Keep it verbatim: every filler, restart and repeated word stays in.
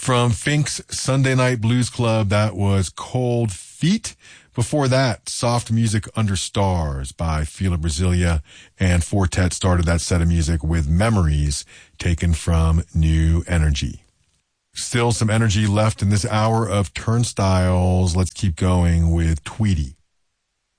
From Fink's Sunday Night Blues Club, that was Cold Feet. Before that, Soft Music Under Stars by Fila Brasilia, and Fortet started that set of music with Memories, taken from New Energy. Still some energy left in this hour of Turnstiles. Let's keep going with Tweety.